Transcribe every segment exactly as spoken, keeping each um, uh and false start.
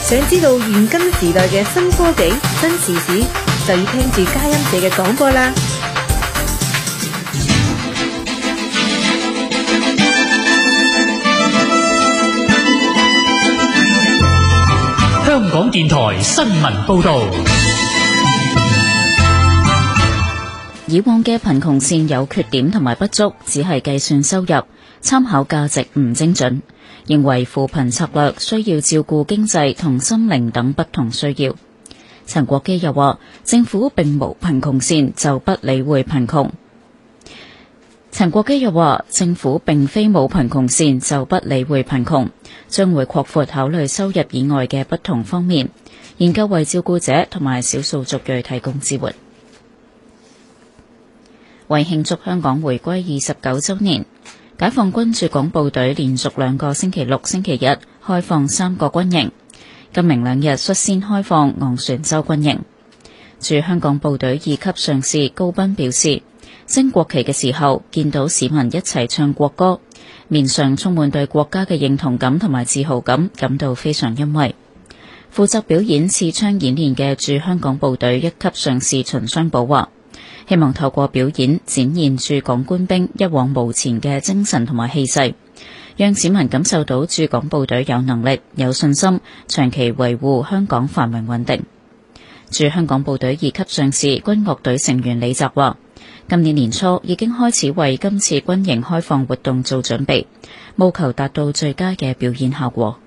想知道現今時代嘅新科技、新時事，就要聽住佳音社嘅廣播啦。 香港電台新聞報道。 以往嘅貧窮線有缺點同埋不足，只係計算收入，參考價值唔精準。認為扶貧策略需要照顧經濟同心靈等不同需要。陳國基又話，政府並無貧窮線就不理會貧窮。陳國基又話，政府並非冇貧窮線就不理會貧窮，將會擴闊考慮收入以外嘅不同方面，研究為照顧者同埋少數族裔提供支援。為慶祝香港回歸二十九週年，解放軍駐港部隊連續兩個星期六、星期日開放三個軍營，今明兩日率先開放昂船洲軍營。駐香港部隊二級上士高斌表示，升國旗嘅時候見到市民一齊唱國歌，面上充滿對國家嘅認同感同埋自豪感，感到非常欣慰。負責表演刺槍演練嘅駐香港部隊一級上士秦雙寶話，希望透過表演展現駐港官兵一往無前嘅精神同埋氣勢，讓市民感受到駐港部隊有能力、有信心，長期維護香港繁榮穩定。駐香港部隊二級上士軍樂隊成員李澤話，今年年初已經開始為今次軍營開放活動做準備，務求達到最佳嘅表演效果。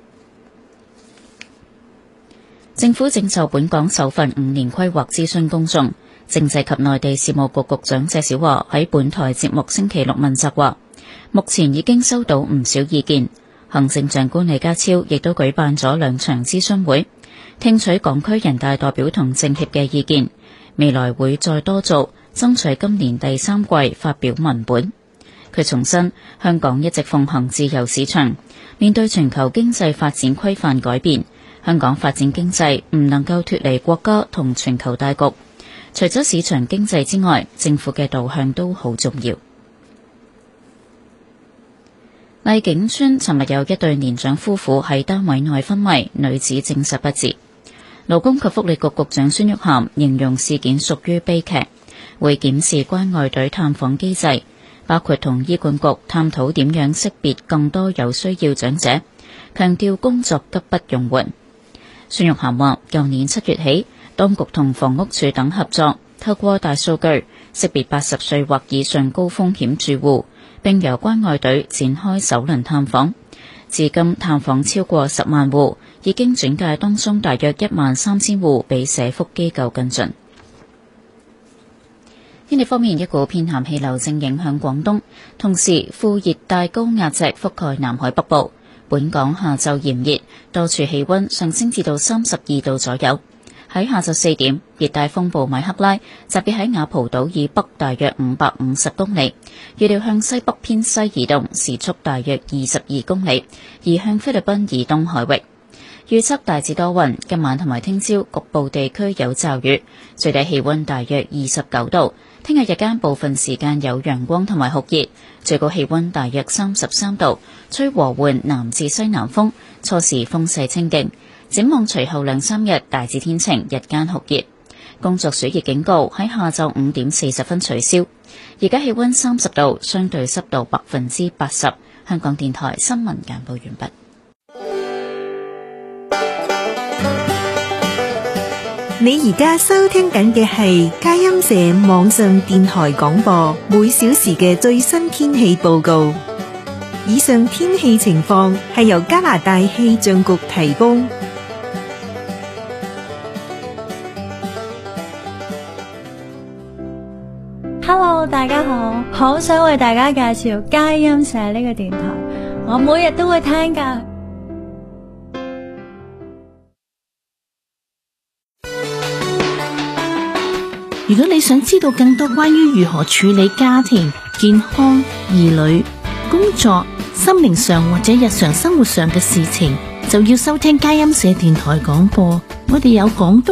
政府正就本港首份五年規劃諮詢公眾。政制及內地事務局局長謝小華喺本台節目星期六問責話，目前已經收到唔少意見，行政長官李家超亦都舉辦咗兩場諮詢會，聽取港區人大代表同政協嘅意見，未來會再多做，爭取今年第三季發表文本。佢重申，香港一直奉行自由市場，面對全球經濟發展規範改變，香港發展經濟唔能夠脫離國家同全球大局。除咗市場經濟之外，政府嘅導向都好重要。荔景邨尋日有一對年長夫婦喺單位內昏迷，女子證實不治。勞工及福利局局長孫玉菡形容事件屬於悲劇，會檢視關愛隊探訪機制，包括同醫管局探討點樣識別更多有需要長者，強調工作急不容緩。孫玉菡話，舊年七月起，當局同房屋署等合作，透過大數據識別八十歲或以上高風險住戶，並由關愛隊展開首輪探訪。至今探訪超過十萬戶，已經轉介當中大約一萬三千戶俾社福機構跟進。天氣方面，一股偏南氣流正影響廣東，同時副熱帶高壓脊覆蓋南海北部。本港下晝炎熱，多處氣溫上升至到三十二度左右。喺下晝四點，熱帶風暴米克拉集結喺雅蒲島以北大約五百五十公里，預料向西北偏西移動，時速大約二十二公里，移向菲律賓以東海域。預測大致多雲，今晚同埋聽朝局部地區有驟雨，最低氣溫大約二十九度。聽日日間部分時間有陽光同埋酷熱，最高氣溫大約三十三度，吹和緩南至西南風，初時風勢清勁。展望隨後兩三日大致天晴，日間酷熱。工作暑熱警告喺下晝五點四十分取消。而家氣溫三十度，相對濕度百分之八十。香港電台新聞簡報完畢。 你而家收聽緊嘅係佳音社網上電台廣播，每小時嘅最新天氣報告。以上天氣情況係由加拿大氣象局提供。 Hello， 大家好，好想為大家介紹佳音社呢個電台，我每日都會聽㗎。 如果你想知道更多關於如何處理家庭、健康、兒女、工作、心靈上或者日常生活上嘅事情，就要收聽佳音社電台廣播。我哋有廣東